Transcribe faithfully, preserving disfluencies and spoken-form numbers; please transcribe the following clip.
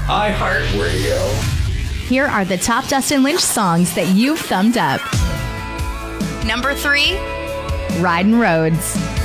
iHeartRadio. Here are the top Dustin Lynch songs that you've thumbed up. Number three, Riding Roads.